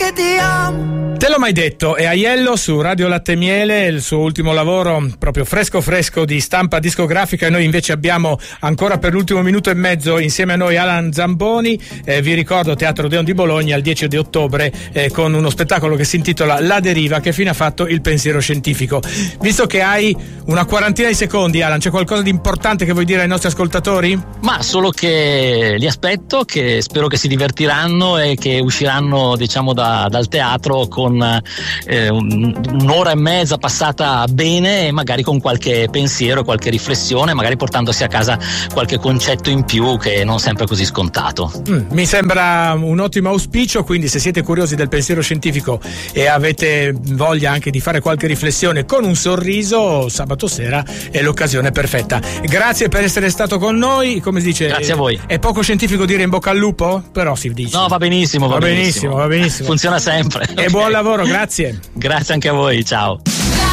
che ti amo. Te l'ho mai detto, è Aiello su Radio Latte e Miele, il suo ultimo lavoro proprio fresco di stampa discografica, e noi invece abbiamo ancora per l'ultimo minuto e mezzo insieme a noi Alan Zamboni. Vi ricordo Teatro Odeon di Bologna il 10 di ottobre con uno spettacolo che si intitola La Deriva, che fine ha fatto il pensiero scientifico. Visto che hai una quarantina di secondi, Alan, c'è qualcosa di importante che vuoi dire ai nostri ascoltatori? Ma solo che li aspetto, che spero che si divertiranno e che usciranno, diciamo, dal teatro con un'ora e mezza passata bene, e magari con qualche pensiero, qualche riflessione, magari portandosi a casa qualche concetto in più che non sempre è così scontato. Mi sembra un ottimo auspicio, quindi se siete curiosi del pensiero scientifico e avete voglia anche di fare qualche riflessione con un sorriso, sabato sera è l'occasione perfetta. Grazie per essere stato con noi. Come si dice? Grazie a voi. È poco scientifico dire in bocca al lupo? Però si dice. No, va benissimo. Va benissimo. Funziona sempre. E buon lavoro, grazie. Grazie anche a voi, ciao.